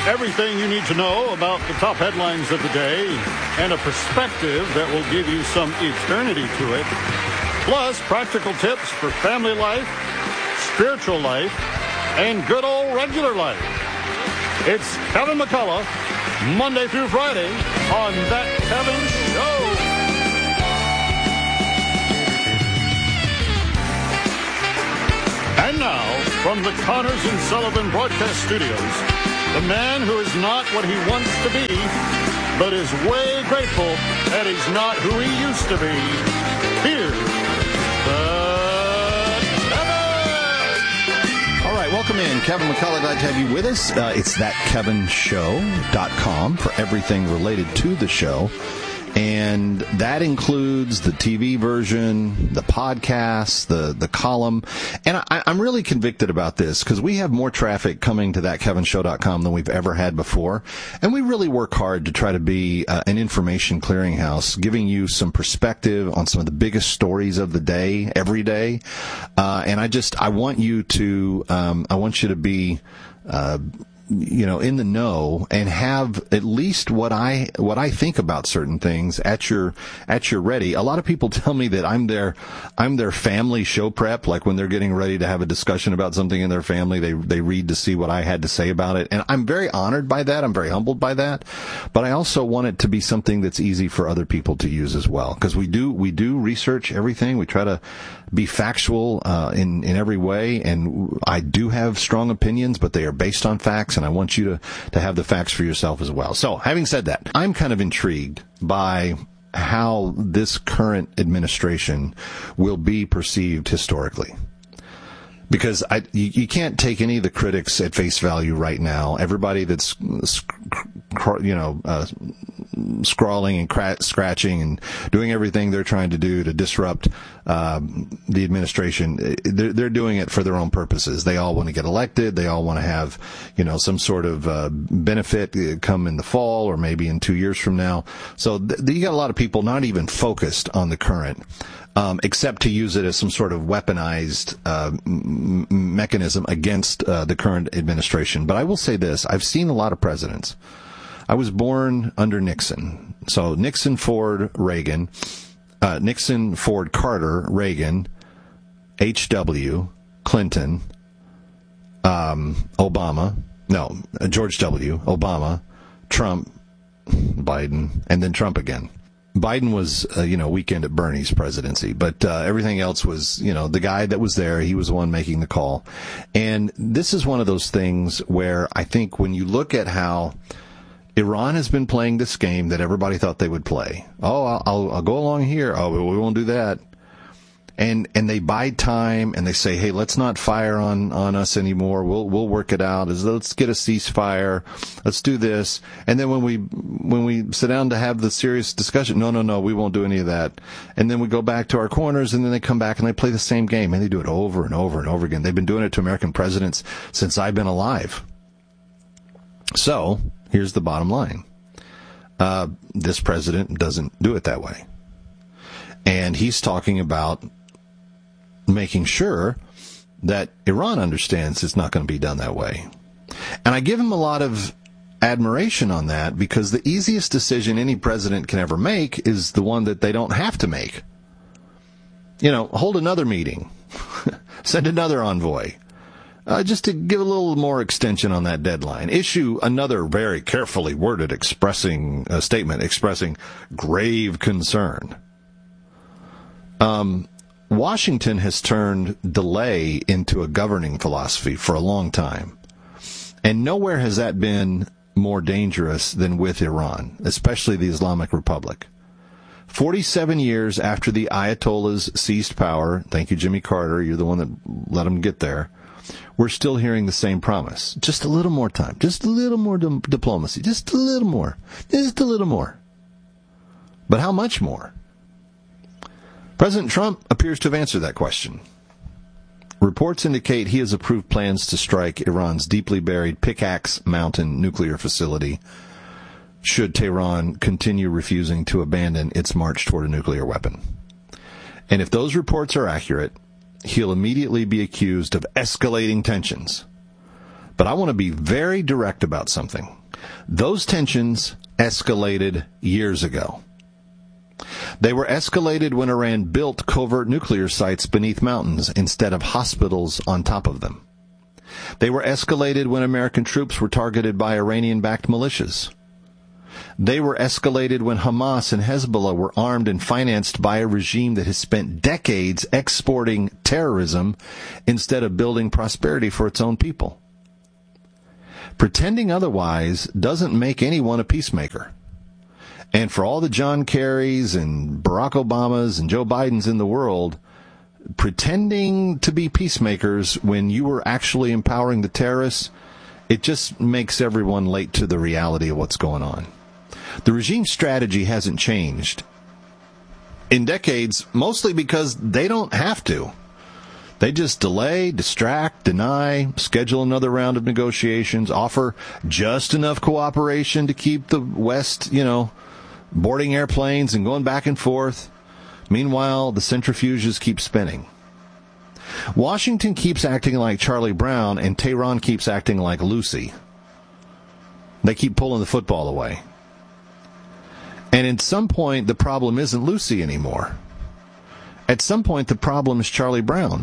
Everything you need to know about the top headlines of the day and a perspective that will give you some eternity to it. Plus, practical tips for family life, spiritual life, and good old regular life. It's Kevin McCullough, Monday through Friday on That Kevin Show. And now, from the Connors and Sullivan Broadcast Studios, the man who is not what he wants to be, but is way grateful that he's not who he used to be. Here's the Kevin! All right, welcome in. Kevin McCullough, glad to have you with us. It's thatkevinshow.com for everything related to the show. And that includes the TV version, the podcast, the column. And I'm really convicted about this because we have more traffic coming to thatkevinshow.com than we've ever had before. And we really work hard to try to be an information clearinghouse, giving you some perspective on some of the biggest stories of the day, every day. And I want you to be, in the know and have at least what I think about certain things at your ready. A lot of people tell me that I'm their family show prep, like when they're getting ready to have a discussion about something in their family, they read to see what I had to say about it. And I'm very honored by that. I'm very humbled by that. But I also want it to be something that's easy for other people to use as well. Because we do research everything. We try to be factual in every way, and I do have strong opinions, but they are based on facts, and I want you to have the facts for yourself as well. So, having said that, I'm kind of intrigued by how this current administration will be perceived historically. Because you can't take any of the critics at face value right now. Everybody that's scrawling and scratching and doing everything they're trying to do to disrupt the administration, they're doing it for their own purposes. They all want to get elected. They all want to have some sort of benefit come in the fall or maybe in 2 years from now. So you got a lot of people not even focused on the current, except to use it as some sort of weaponized mechanism against the current administration. But I will say this: I've seen a lot of presidents. I was born under Nixon. So Nixon, Ford, Reagan, Nixon, Ford, Carter, Reagan, H.W., Clinton, George W., Obama, Trump, Biden, and then Trump again. Biden was, weekend at Bernie's presidency, but everything else was, the guy that was there, he was the one making the call. And this is one of those things where I think when you look at how Iran has been playing this game that everybody thought they would play. Oh, I'll go along here. Oh, we won't do that. And they bide time and they say, hey, let's not fire on us anymore. We'll work it out. Let's get a ceasefire. Let's do this. And then when we sit down to have the serious discussion, no, we won't do any of that. And then we go back to our corners, and then they come back and they play the same game, and they do it over and over and over again. They've been doing it to American presidents since I've been alive. So here's the bottom line. This president doesn't do it that way. And he's talking about making sure that Iran understands it's not going to be done that way. And I give him a lot of admiration on that, because the easiest decision any president can ever make is the one that they don't have to make. Hold another meeting. Send another envoy. Just to give a little more extension on that deadline. Issue another very carefully worded statement expressing grave concern. Washington has turned delay into a governing philosophy for a long time. And nowhere has that been more dangerous than with Iran, especially the Islamic Republic. 47 years after the Ayatollahs seized power, thank you, Jimmy Carter, you're the one that let them get there, we're still hearing the same promise. Just a little more time. Just a little more diplomacy. Just a little more. Just a little more. But how much more? President Trump appears to have answered that question. Reports indicate he has approved plans to strike Iran's deeply buried Pickaxe Mountain nuclear facility should Tehran continue refusing to abandon its march toward a nuclear weapon. And if those reports are accurate, he'll immediately be accused of escalating tensions. But I want to be very direct about something. Those tensions escalated years ago. They were escalated when Iran built covert nuclear sites beneath mountains instead of hospitals on top of them. They were escalated when American troops were targeted by Iranian-backed militias. They were escalated when Hamas and Hezbollah were armed and financed by a regime that has spent decades exporting terrorism instead of building prosperity for its own people. Pretending otherwise doesn't make anyone a peacemaker. And for all the John Kerrys and Barack Obamas and Joe Bidens in the world, pretending to be peacemakers when you were actually empowering the terrorists, it just makes everyone late to the reality of what's going on. The regime strategy hasn't changed in decades, mostly because they don't have to. They just delay, distract, deny, schedule another round of negotiations, offer just enough cooperation to keep the West, boarding airplanes and going back and forth. Meanwhile, the centrifuges keep spinning. Washington keeps acting like Charlie Brown, and Tehran keeps acting like Lucy. They keep pulling the football away. And at some point, the problem isn't Lucy anymore. At some point, the problem is Charlie Brown.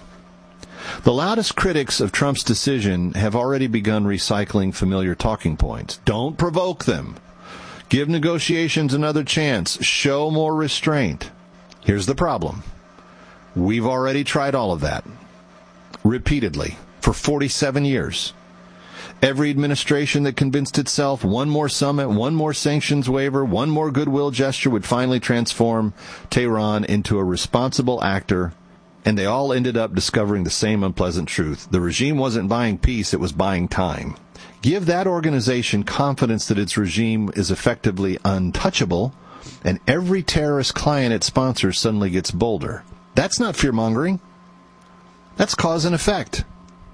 The loudest critics of Trump's decision have already begun recycling familiar talking points. Don't provoke them. Give negotiations another chance. Show more restraint. Here's the problem. We've already tried all of that. Repeatedly. For 47 years. Every administration that convinced itself one more summit, one more sanctions waiver, one more goodwill gesture would finally transform Tehran into a responsible actor, and they all ended up discovering the same unpleasant truth. The regime wasn't buying peace, it was buying time. Give that organization confidence that its regime is effectively untouchable, and every terrorist client it sponsors suddenly gets bolder. That's not fear-mongering. That's cause and effect.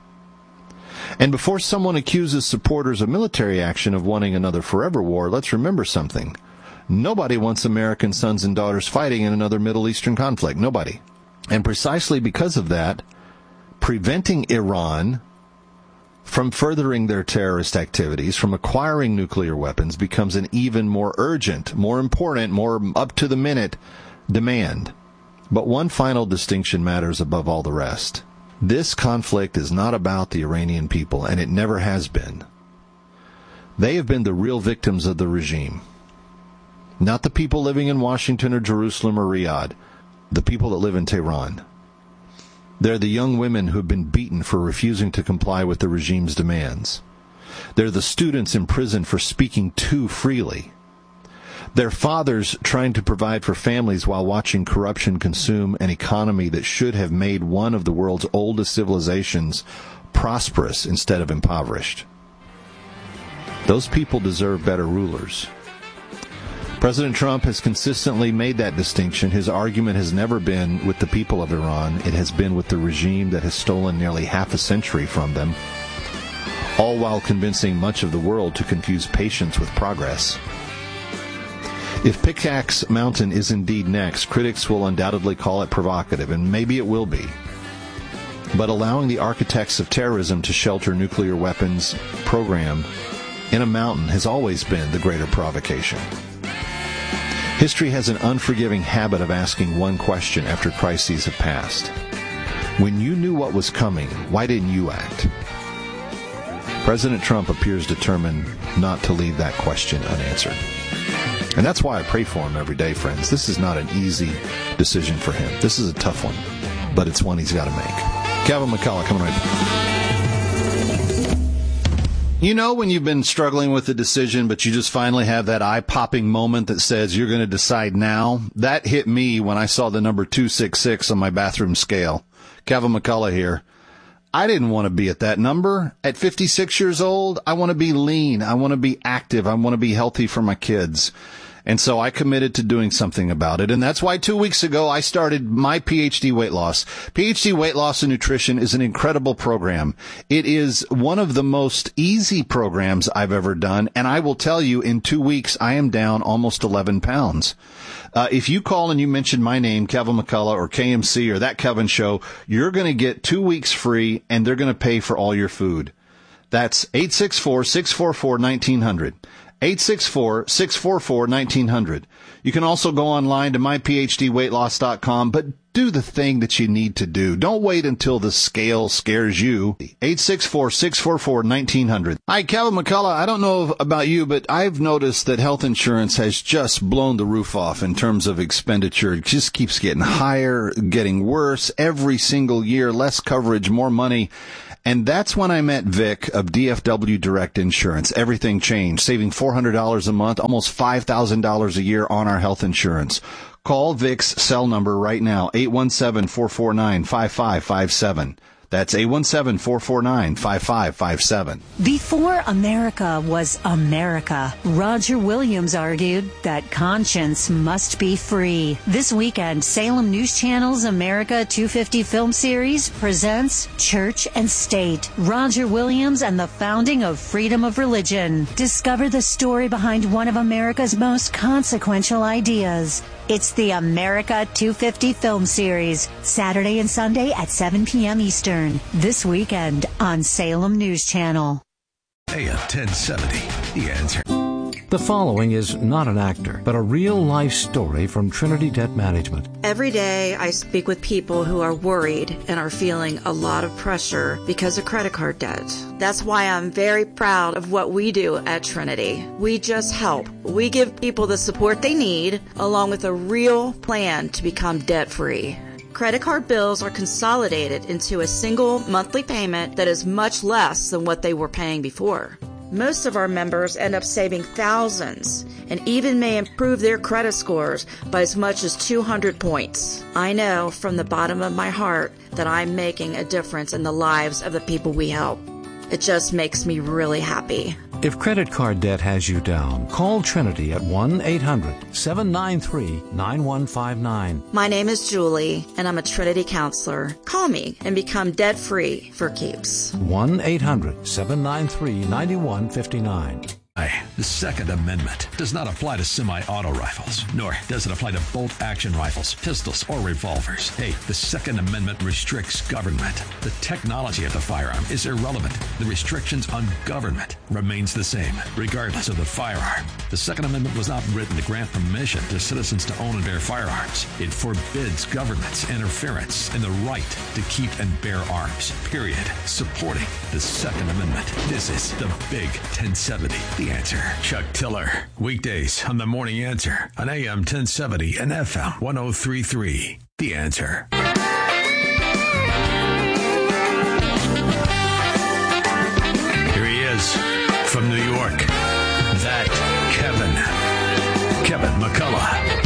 And before someone accuses supporters of military action of wanting another forever war, let's remember something. Nobody wants American sons and daughters fighting in another Middle Eastern conflict. Nobody. And precisely because of that, preventing Iran from furthering their terrorist activities, from acquiring nuclear weapons, becomes an even more urgent, more important, more up-to-the-minute demand. But one final distinction matters above all the rest. This conflict is not about the Iranian people, and it never has been. They have been the real victims of the regime. Not the people living in Washington or Jerusalem or Riyadh, the people that live in Tehran. They're the young women who have been beaten for refusing to comply with the regime's demands. They're the students imprisoned for speaking too freely. They're fathers trying to provide for families while watching corruption consume an economy that should have made one of the world's oldest civilizations prosperous instead of impoverished. Those people deserve better rulers. President Trump has consistently made that distinction. His argument has never been with the people of Iran. It has been with the regime that has stolen nearly half a century from them, all while convincing much of the world to confuse patience with progress. If Pickaxe Mountain is indeed next, critics will undoubtedly call it provocative, and maybe it will be. But allowing the architects of terrorism to shelter nuclear weapons program in a mountain has always been the greater provocation. History has an unforgiving habit of asking one question after crises have passed. When you knew what was coming, why didn't you act? President Trump appears determined not to leave that question unanswered. And that's why I pray for him every day, friends. This is not an easy decision for him. This is a tough one, but it's one he's got to make. Kevin McCullough coming right back. You know when you've been struggling with a decision, but you just finally have that eye-popping moment that says you're going to decide now? That hit me when I saw the number 266 on my bathroom scale. Kevin McCullough here. I didn't want to be at that number. At 56 years old, I want to be lean. I want to be active. I want to be healthy for my kids. And so I committed to doing something about it. And that's why 2 weeks ago I started my PhD Weight Loss. PhD Weight Loss and Nutrition is an incredible program. It is one of the most easy programs I've ever done. And I will tell you, in 2 weeks, I am down almost 11 pounds. If you call and you mention my name, Kevin McCullough or KMC or That Kevin Show, you're going to get 2 weeks free and they're going to pay for all your food. That's 864-644-1900. 864-644-1900. You can also go online to myphdweightloss.com, but do the thing that you need to do. Don't wait until the scale scares you. 864-644-1900. Hi, Kevin McCullough. I don't know about you, but I've noticed that health insurance has just blown the roof off in terms of expenditure. It just keeps getting higher, getting worse every single year, less coverage, more money. And that's when I met Vic of DFW Direct Insurance. Everything changed, saving $400 a month, almost $5,000 a year on our health insurance. Call Vic's cell number right now, 817-449-5557. That's 817-449-5557. Before America was America, Roger Williams argued that conscience must be free. This weekend, Salem News Channel's America 250 film series presents Church and State, Roger Williams and the Founding of Freedom of Religion. Discover the story behind one of America's most consequential ideas. It's the America 250 film series, Saturday and Sunday at 7 p.m. Eastern. This weekend on Salem News Channel. AM 1070, The Answer. The following is not an actor, but a real-life story from Trinity Debt Management. Every day I speak with people who are worried and are feeling a lot of pressure because of credit card debt. That's why I'm very proud of what we do at Trinity. We just help. We give people the support they need, along with a real plan to become debt-free. Credit card bills are consolidated into a single monthly payment that is much less than what they were paying before. Most of our members end up saving thousands and even may improve their credit scores by as much as 200 points. I know from the bottom of my heart that I'm making a difference in the lives of the people we help. It just makes me really happy. If credit card debt has you down, call Trinity at 1-800-793-9159. My name is Julie, and I'm a Trinity counselor. Call me and become debt-free for keeps. 1-800-793-9159. The Second Amendment does not apply to semi-auto rifles, nor does it apply to bolt-action rifles, pistols, or revolvers. Hey, the Second Amendment restricts government. The technology of the firearm is irrelevant. The restrictions on government remains the same, regardless of the firearm. The Second Amendment was not written to grant permission to citizens to own and bear firearms. It forbids government's interference in the right to keep and bear arms, period. Supporting the Second Amendment. This is the Big 1070, The Answer. Chuck Tiller, weekdays on The Morning Answer on AM 1070 and FM 103.3. The Answer. Here he is from New York. That Kevin McCullough.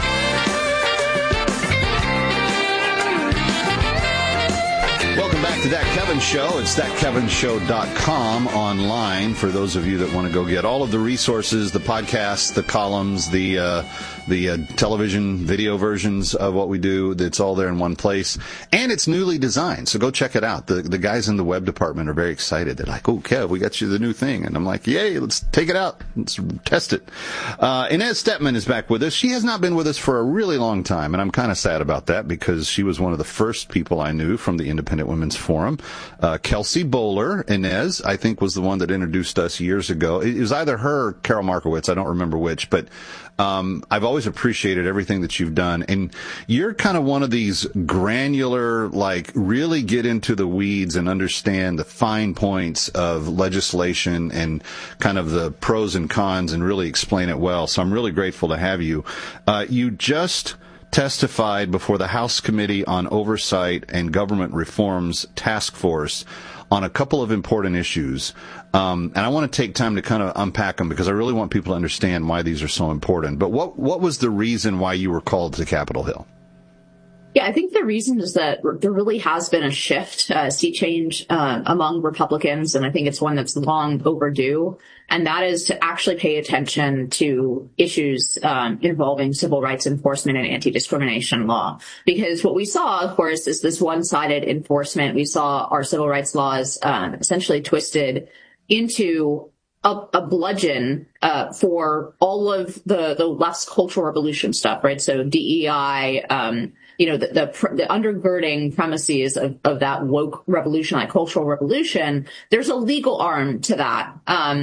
Welcome back to That Kevin Show. It's thatkevinshow.com online for those of you that want to go get all of the resources, the podcasts, the columns, the television video versions of what we do. It's all there in one place. And it's newly designed, so go check it out. The guys in the web department are very excited. They're like, oh, Kev, we got you the new thing. And I'm like, yay, let's take it out. Let's test it. Inez Stepman is back with us. She has not been with us for a really long time, and I'm kind of sad about that because she was one of the first people I knew from the Independent Women's Forum. Kelsey Bowler, Inez, I think, was the one that introduced us years ago. It was either her or Carol Markowitz. I don't remember which, but I've always appreciated everything that you've done. And you're kind of one of these granular, like, really get into the weeds and understand the fine points of legislation and kind of the pros and cons and really explain it well. So I'm really grateful to have you. You just testified before the House Committee on Oversight and Government Reform's Task Force on a couple of important issues. And I want to take time to kind of unpack them because I really want people to understand why these are so important. But what was the reason why you were called to Capitol Hill? Yeah, I think the reason is that there really has been a shift, sea change among Republicans, and I think it's one that's long overdue, and that is to actually pay attention to issues involving civil rights enforcement and anti-discrimination law. Because what we saw, of course, is this one-sided enforcement. We saw our civil rights laws essentially twisted into a bludgeon for all of the left's cultural revolution stuff, right? So DEI, the undergirding premises of that woke revolution, like cultural revolution, there's a legal arm to that.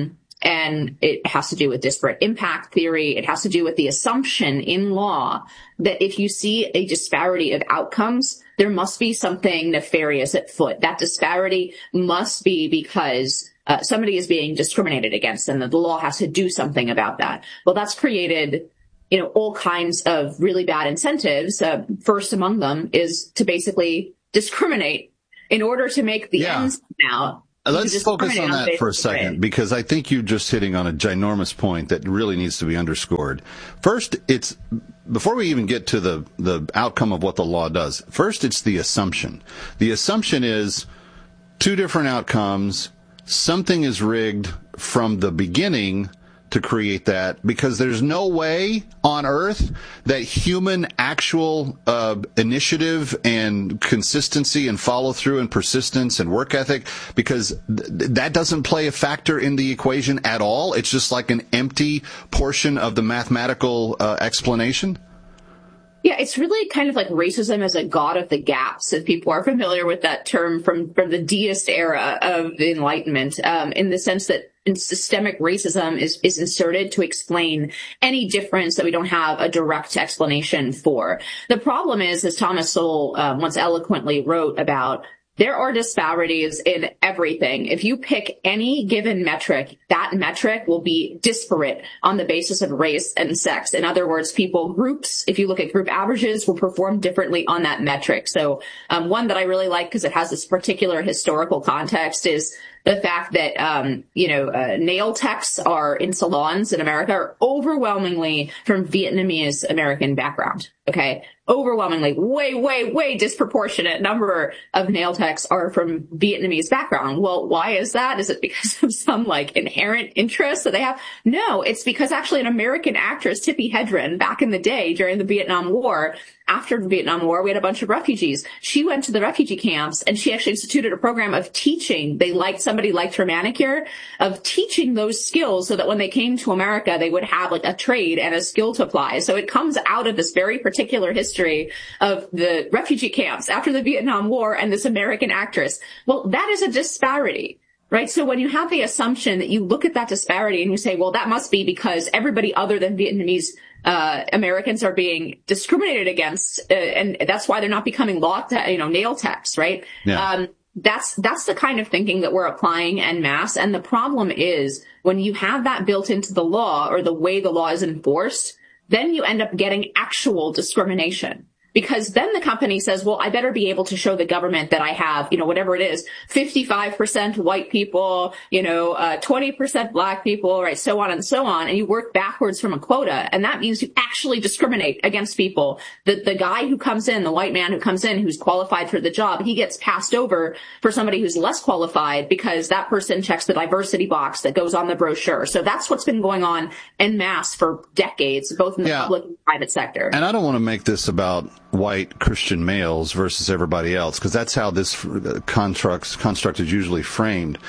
And it has to do with disparate impact theory. It has to do with the assumption in law that if you see a disparity of outcomes, there must be something nefarious at foot. That disparity must be because somebody is being discriminated against, and that the law has to do something about that. Well, that's created, all kinds of really bad incentives. First among them is to basically discriminate in order to make the ends out. Let's focus on that for a second, because I think you're just hitting on a ginormous point that really needs to be underscored. First, before we even get to the outcome of what the law does, first it's the assumption. The assumption is two different outcomes. Something is rigged from the beginning to create that, because there's no way on earth that human actual initiative and consistency and follow through and persistence and work ethic, because that doesn't play a factor in the equation at all. It's just like an empty portion of the mathematical explanation. Yeah, it's really kind of like racism as a god of the gaps, if people are familiar with that term from the deist era of the Enlightenment, in the sense that systemic racism is inserted to explain any difference that we don't have a direct explanation for. The problem is, as Thomas Sowell once eloquently wrote about, there are disparities in everything. If you pick any given metric, that metric will be disparate on the basis of race and sex. In other words, groups, if you look at group averages, will perform differently on that metric. So one that I really like, because it has this particular historical context, is the fact that, nail techs are in salons in America are overwhelmingly from Vietnamese American background. Okay. Overwhelmingly, way disproportionate number of nail techs are from Vietnamese background. Well, why is that? Is it because of some inherent interest that they have? No, it's because actually an American actress, Tippi Hedren, back in the day during the Vietnam War, after the Vietnam War, we had a bunch of refugees. She went to the refugee camps and she actually instituted a program of teaching. Somebody liked her manicure, of teaching those skills so that when they came to America, they would have a trade and a skill to apply. So it comes out of this very particular history of the refugee camps after the Vietnam War and this American actress. Well, that is a disparity. Right. So when you have the assumption that you look at that disparity and you say, well, that must be because everybody other than Vietnamese Americans are being discriminated against, and that's why they're not becoming nail techs, right? Yeah. That's the kind of thinking that we're applying en masse. And the problem is when you have that built into the law or the way the law is enforced, then you end up getting actual discrimination. Because then the company says, well, I better be able to show the government that I have, whatever it is, 55% white people, 20% black people, right, so on and so on. And you work backwards from a quota. And that means you actually discriminate against people. The guy who comes in, the white man who comes in, who's qualified for the job, he gets passed over for somebody who's less qualified because that person checks the diversity box that goes on the brochure. So that's what's been going on en masse for decades, both in the public and private sector. And I don't want to make this about white Christian males versus everybody else, because that's how this construct is usually framed.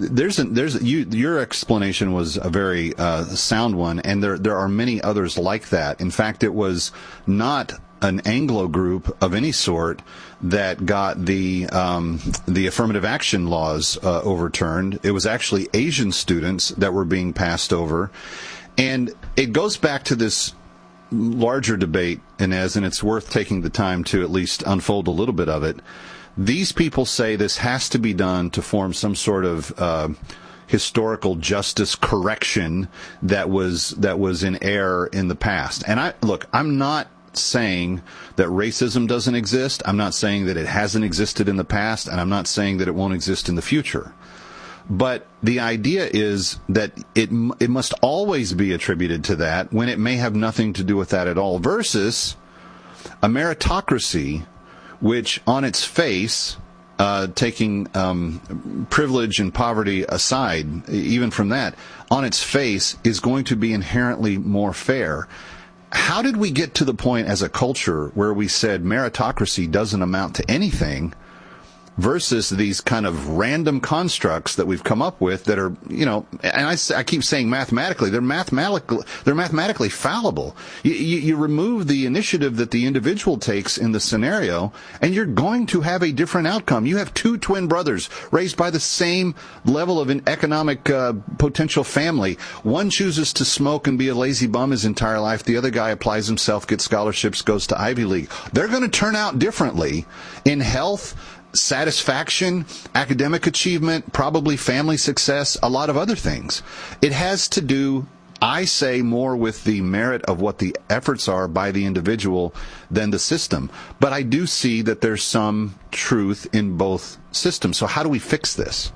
Your explanation was a very sound one, and there are many others like that. In fact, it was not an Anglo group of any sort that got the affirmative action laws overturned. It was actually Asian students that were being passed over, and it goes back to this larger debate, and it's worth taking the time to at least unfold a little bit of it. These people say this has to be done to form some sort of historical justice correction that was in error in the past. And I'm not saying that racism doesn't exist. I'm not saying that it hasn't existed in the past, and I'm not saying that it won't exist in the future. But the idea is that it must always be attributed to that when it may have nothing to do with that at all, versus a meritocracy, which on its face, taking privilege and poverty aside, even from that, on its face is going to be inherently more fair. How did we get to the point as a culture where we said meritocracy doesn't amount to anything, versus these kind of random constructs that we've come up with that are, and I keep saying mathematically, they're mathematically fallible. You remove the initiative that the individual takes in the scenario, and you're going to have a different outcome. You have two twin brothers raised by the same level of an economic potential family. One chooses to smoke and be a lazy bum his entire life. The other guy applies himself, gets scholarships, goes to Ivy League. They're going to turn out differently in health, satisfaction, academic achievement, probably family success, a lot of other things. It has to do, I say, more with the merit of what the efforts are by the individual than the system. But I do see that there's some truth in both systems. So how do we fix this?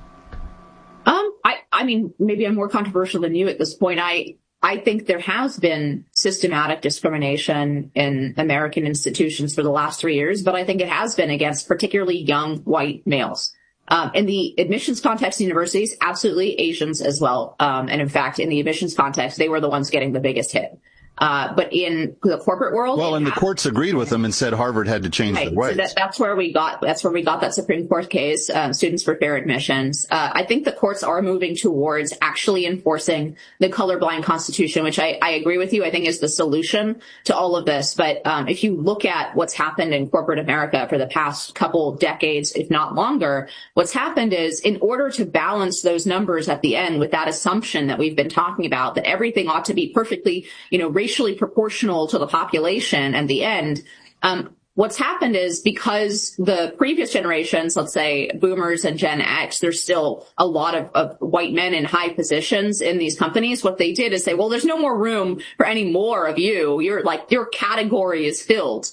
I mean, maybe I'm more controversial than you at this point. I think there has been systematic discrimination in American institutions for the last 3 years, but I think it has been against particularly young white males. In the admissions context, universities, absolutely Asians as well. And in fact, in the admissions context, they were the ones getting the biggest hit. But in the corporate world, the courts agreed with them and said Harvard had to change their ways. So that's where we got that Supreme Court case, Students for Fair Admissions. I think the courts are moving towards actually enforcing the colorblind Constitution, which I agree with you, I think is the solution to all of this. But if you look at what's happened in corporate America for the past couple decades, if not longer, what's happened is in order to balance those numbers at the end with that assumption that we've been talking about, that everything ought to be perfectly, racially proportional to the population and the end, what's happened is because the previous generations, let's say boomers and Gen X, there's still a lot of white men in high positions in these companies. What they did is say, well, there's no more room for any more of you. Your category is filled.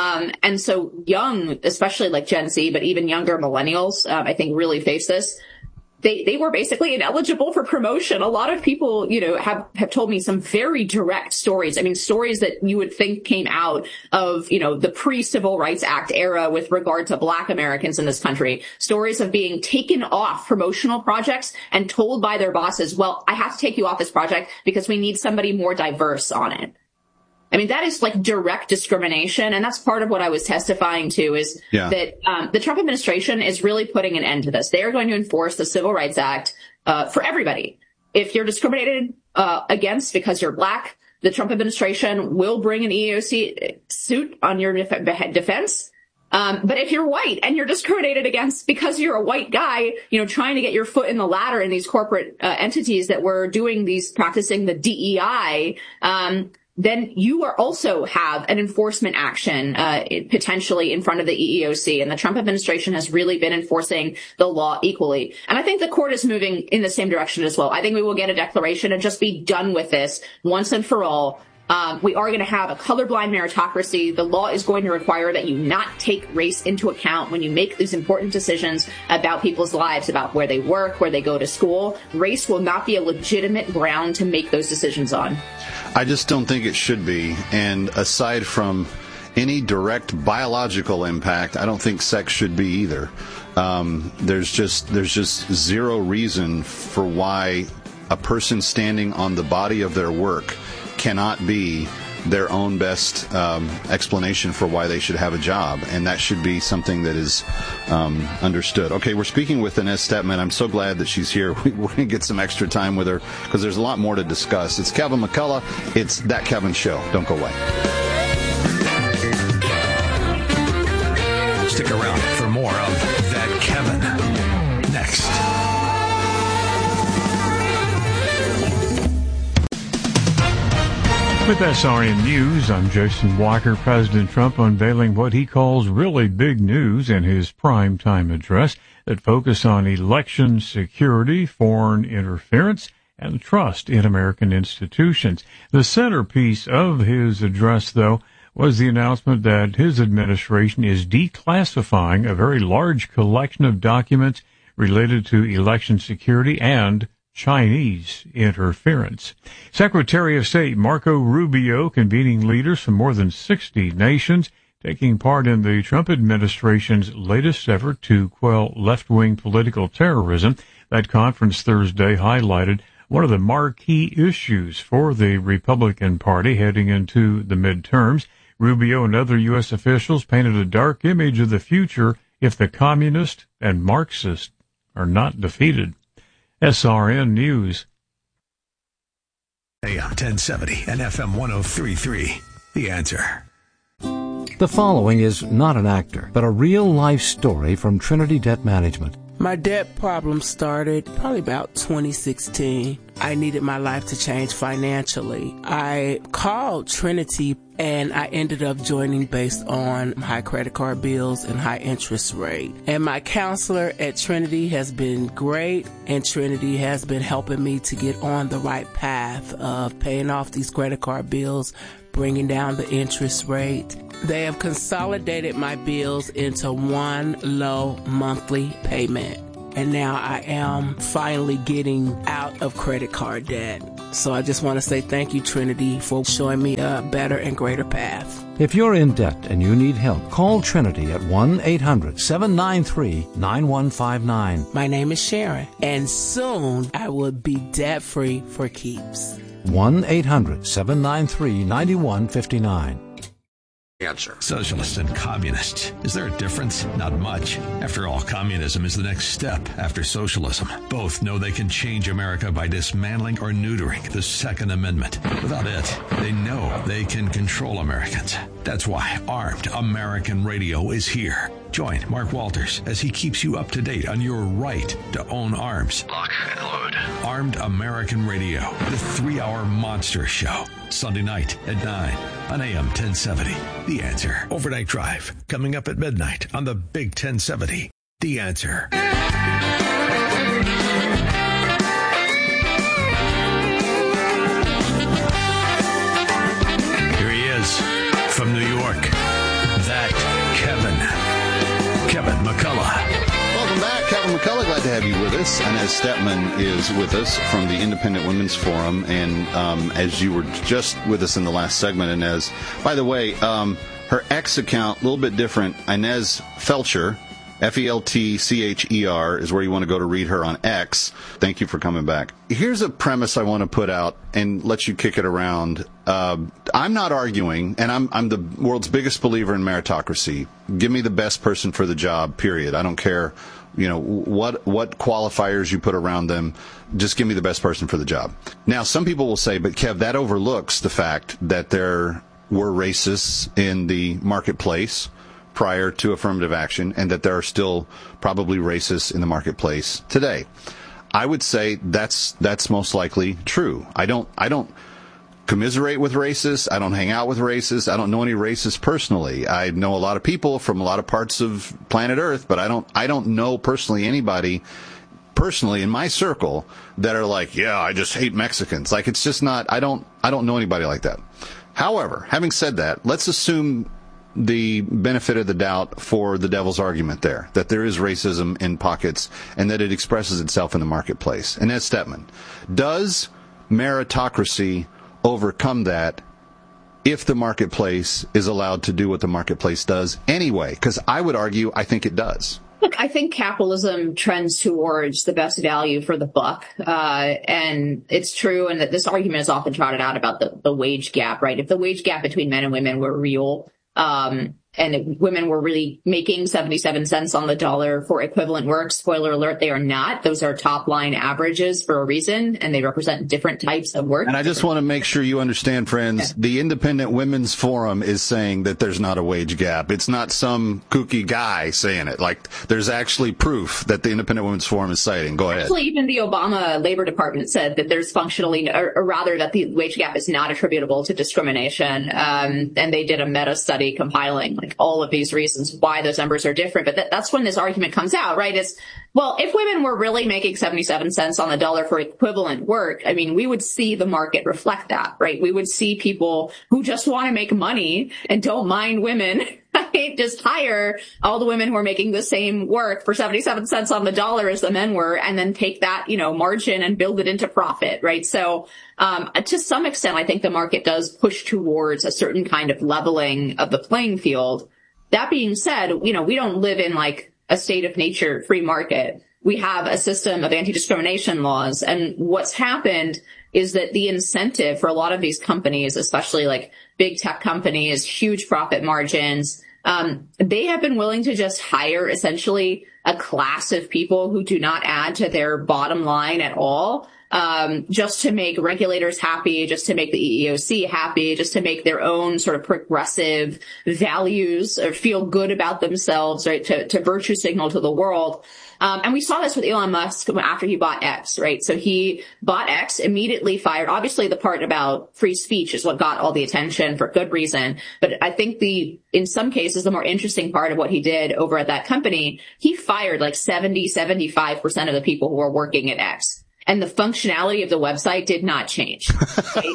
And so young, especially like Gen Z, but even younger millennials, I think really face this. They were basically ineligible for promotion. A lot of people, have told me some very direct stories. I mean, stories that you would think came out of, the pre-Civil Rights Act era with regard to Black Americans in this country. Stories of being taken off promotional projects and told by their bosses, well, I have to take you off this project because we need somebody more diverse on it. I mean, that is like direct discrimination. And that's part of what I was testifying to is that the Trump administration is really putting an end to this. They are going to enforce the Civil Rights Act for everybody. If you're discriminated against because you're Black, the Trump administration will bring an EEOC suit on your defense. But if you're white and you're discriminated against because you're a white guy, trying to get your foot in the ladder in these corporate entities that were practicing the DEI, then you are also have an enforcement action potentially in front of the EEOC. And the Trump administration has really been enforcing the law equally. And I think the court is moving in the same direction as well. I think we will get a declaration and just be done with this once and for all. We are going to have a colorblind meritocracy. The law is going to require that you not take race into account when you make these important decisions about people's lives, about where they work, where they go to school. Race will not be a legitimate ground to make those decisions on. I just don't think it should be. And aside from any direct biological impact, I don't think sex should be either. There's just zero reason for why a person standing on the body of their work cannot be their own best explanation for why they should have a job, and that should be something that is understood. Okay, we're speaking with Inez Stepman. I'm so glad that she's here. We're going to get some extra time with her because there's a lot more to discuss. It's Kevin McCullough. It's That Kevin Show. Don't go away. Stick around for more of That Kevin next. With SRN News, I'm Jason Walker. President Trump unveiling what he calls really big news in his primetime address that focus on election security, foreign interference, and trust in American institutions. The centerpiece of his address, though, was the announcement that his administration is declassifying a very large collection of documents related to election security and Chinese interference. Secretary of State Marco Rubio convening leaders from more than 60 nations, taking part in the Trump administration's latest effort to quell left-wing political terrorism. That conference Thursday highlighted one of the marquee issues for the Republican Party heading into the midterms. Rubio and other U.S. officials painted a dark image of the future if the communist and Marxist are not defeated. SRN News. AM 1070 and FM 103.3. The Answer. The following is not an actor, but a real-life story from Trinity Debt Management. My debt problem started probably about 2016. I needed my life to change financially. I called Trinity and I ended up joining based on high credit card bills and high interest rate. And my counselor at Trinity has been great, and Trinity has been helping me to get on the right path of paying off these credit card bills, bringing down the interest rate. They have consolidated my bills into one low monthly payment. And now I am finally getting out of credit card debt. So I just want to say thank you, Trinity, for showing me a better and greater path. If you're in debt and you need help, call Trinity at 1-800-793-9159. My name is Sharon, and soon I will be debt-free for keeps. 1-800-793-9159. Answer. Socialists and communists. Is there a difference? Not much. After all, communism is the next step after socialism. Both know they can change America by dismantling or neutering the Second Amendment. Without it, they know they can control Americans. That's why Armed American Radio is here. Join Mark Walters as he keeps you up to date on your right to own arms. Lock and load. Armed American Radio, the 3-hour monster show. Sunday night at 9 on AM 1070. The Answer. Overnight Drive, coming up at midnight on the Big 1070. The Answer. Here he is from New York. That Kevin McCullough. Welcome back, Kevin McCullough. Glad to have you with us. Inez Stepman is with us from the Independent Women's Forum. And as you were just with us in the last segment, Inez, by the way, her X account, a little bit different. Inez Feltscher, Feltcher, is where you want to go to read her on X. Thank you for coming back. Here's a premise I want to put out and let you kick it around. I'm not arguing, and I'm the world's biggest believer in meritocracy. Give me the best person for the job, period. I don't care, what qualifiers you put around them. Just give me the best person for the job. Now, some people will say, but Kev, that overlooks the fact that there were racists in the marketplace prior to affirmative action, and that there are still probably racists in the marketplace today. I would say that's most likely true. I don't commiserate with racists. I don't hang out with racists. I don't know any racists personally. I know a lot of people from a lot of parts of planet Earth, but I don't know personally anybody personally in my circle that are like, yeah, I just hate Mexicans. Like, it's just not, I don't know anybody like that. However, having said that, let's assume the benefit of the doubt for the devil's argument there, that there is racism in pockets and that it expresses itself in the marketplace. And Ed Stepman, does meritocracy overcome that if the marketplace is allowed to do what the marketplace does anyway? Because I would argue, I think it does. Look, I think capitalism trends towards the best value for the buck. And it's true, and that this argument is often trotted out about the wage gap, right? If the wage gap between men and women were real, and if women were really making 77 cents on the dollar for equivalent work, spoiler alert, they are not. Those are top line averages for a reason, and they represent different types of work. And I just want to make sure you understand, friends, the Independent Women's Forum is saying that there's not a wage gap. It's not some kooky guy saying it. Like, there's actually proof that the Independent Women's Forum is citing. Go ahead. Actually, even the Obama Labor Department said that there's functionally, or rather that the wage gap is not attributable to discrimination. And they did a meta study compiling like all of these reasons why those numbers are different. But that's when this argument comes out, right? Is, well, if women were really making 77 cents on the dollar for equivalent work, I mean, we would see the market reflect that, right? We would see people who just want to make money and don't mind women, right? Just hire all the women who are making the same work for 77 cents on the dollar as the men were, and then take that, margin and build it into profit, right? So, to some extent, I think the market does push towards a certain kind of leveling of the playing field. That being said, we don't live in like a state of nature free market. We have a system of anti-discrimination laws. And what's happened is that the incentive for a lot of these companies, especially like big tech companies, huge profit margins, they have been willing to just hire essentially a class of people who do not add to their bottom line at all, just to make regulators happy, just to make the EEOC happy, just to make their own sort of progressive values or feel good about themselves, right, to virtue signal to the world. And we saw this with Elon Musk after he bought X, right? So he bought X, immediately fired. Obviously, the part about free speech is what got all the attention for good reason. But I think in some cases, the more interesting part of what he did over at that company, he fired like 75% of the people who were working at X. And the functionality of the website did not change. Right?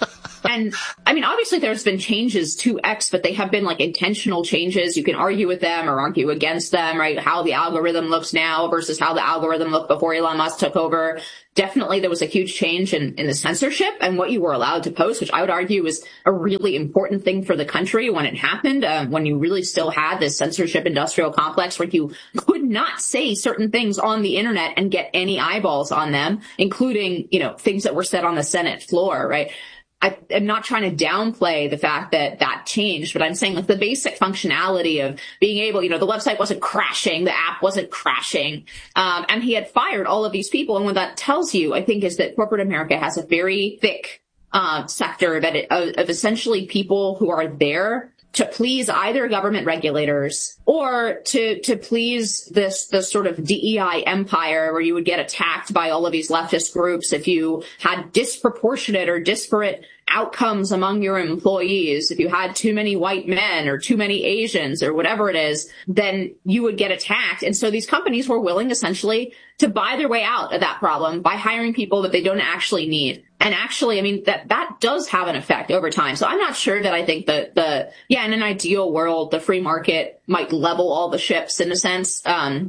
And I mean, obviously there's been changes to X, but they have been like intentional changes. You can argue with them or argue against them, right? How the algorithm looks now versus how the algorithm looked before Elon Musk took over. Definitely there was a huge change in the censorship and what you were allowed to post, which I would argue was a really important thing for the country when it happened, when you really still had this censorship industrial complex where you could not say certain things on the internet and get any eyeballs on them, including, things that were said on the Senate floor, right? I'm not trying to downplay the fact that changed, but I'm saying like the basic functionality of being able, the website wasn't crashing, the app wasn't crashing, and he had fired all of these people. And what that tells you, I think, is that corporate America has a very thick sector of essentially people who are there to please either government regulators or to please this sort of DEI empire where you would get attacked by all of these leftist groups if you had disproportionate or disparate outcomes among your employees. If you had too many white men or too many Asians or whatever it is, then you would get attacked. And so these companies were willing essentially to buy their way out of that problem by hiring people that they don't actually need. And actually, I mean, that does have an effect over time. So I'm not sure that I think that in an ideal world, the free market might level all the ships in a sense,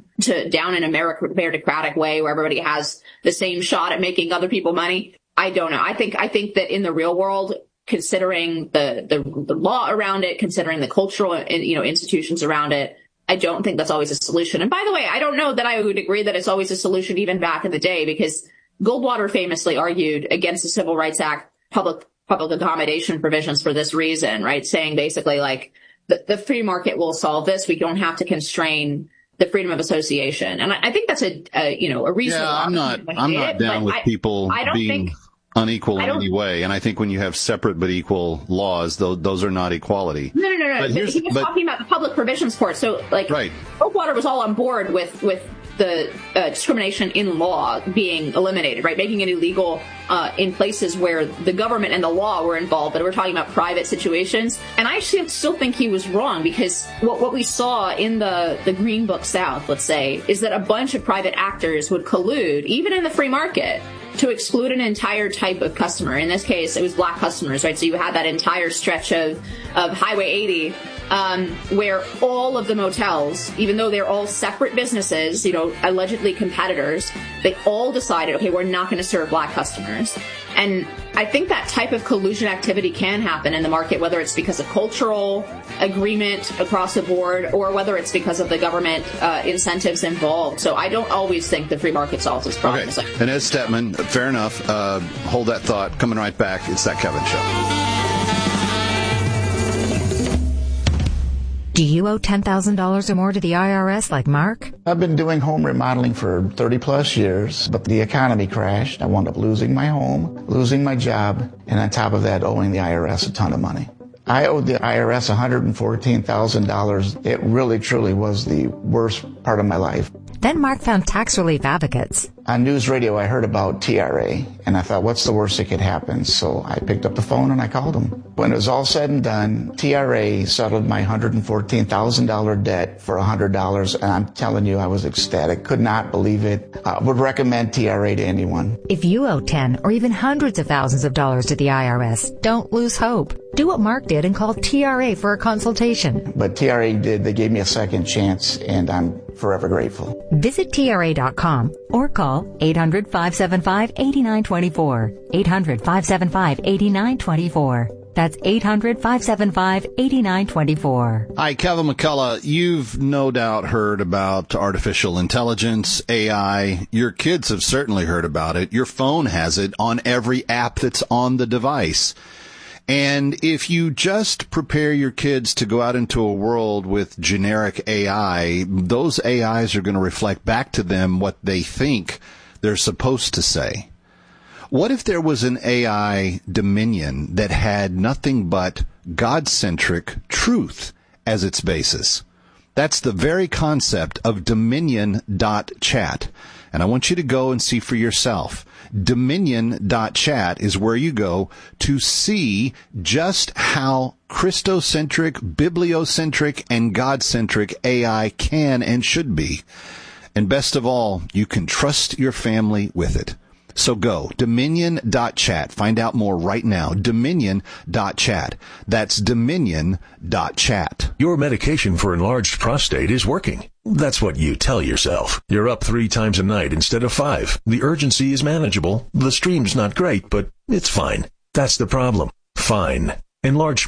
to down in a meritocratic way where everybody has the same shot at making other people money. I don't know. I think that in the real world, considering the law around it, considering the cultural, institutions around it, I don't think that's always a solution. And by the way, I don't know that I would agree that it's always a solution even back in the day, because Goldwater famously argued against the Civil Rights Act public accommodation provisions for this reason, right? Saying basically like the free market will solve this. We don't have to constrain the freedom of association. And I think that's a reasonable argument. I'm not down with people being unequal in any way. And I think when you have separate but equal laws, those are not equality. No. He was talking about the public provisions court. So like, right. Goldwater was all on board with the discrimination in law being eliminated, right? Making it illegal in places where the government and the law were involved, but we're talking about private situations. And I still think he was wrong, because what we saw in the Green Book South, let's say, is that a bunch of private actors would collude, even in the free market, to exclude an entire type of customer. In this case, it was black customers, right? So you had that entire stretch of Highway 80, where all of the motels, even though they're all separate businesses, allegedly competitors, they all decided, okay, we're not going to serve black customers. And I think that type of collusion activity can happen in the market, whether it's because of cultural agreement across the board or whether it's because of the government incentives involved. So I don't always think the free market solves this problem. Okay. And Ed Stepman, fair enough. Hold that thought. Coming right back. It's That Kevin Show. Do you owe $10,000 or more to the IRS like Mark? I've been doing home remodeling for 30 plus years, but the economy crashed. I wound up losing my home, losing my job, and on top of that, owing the IRS a ton of money. I owed the IRS $114,000. It really, truly was the worst part of my life. Then Mark found tax relief advocates. On news radio, I heard about TRA, and I thought, what's the worst that could happen? So I picked up the phone and I called them. When it was all said and done, TRA settled my $114,000 debt for $100, and I'm telling you, I was ecstatic. Could not believe it. Would recommend TRA to anyone. If you owe 10 or even hundreds of thousands of dollars to the IRS, don't lose hope. Do what Mark did and call TRA for a consultation. But TRA did. They gave me a second chance, and I'm forever grateful. Visit TRA.com or call 800-575-8924. 800-575-8924. That's 800-575-8924. Hi, Kevin McCullough. You've no doubt heard about artificial intelligence, AI. Your kids have certainly heard about it. Your phone has it on every app that's on the device. And if you just prepare your kids to go out into a world with generic AI, those AIs are going to reflect back to them what they think they're supposed to say. What if there was an AI dominion that had nothing but God-centric truth as its basis? That's the very concept of Dominion.chat. And I want you to go and see for yourself. Dominion.chat is where you go to see just how Christocentric, bibliocentric, and God-centric AI can and should be. And best of all, you can trust your family with it. So go, Dominion.chat. Find out more right now. Dominion.chat. That's Dominion.chat. Your medication for enlarged prostate is working. That's what you tell yourself. You're up 3 times a night instead of 5. The urgency is manageable. The stream's not great, but it's fine. That's the problem. Fine. Enlarged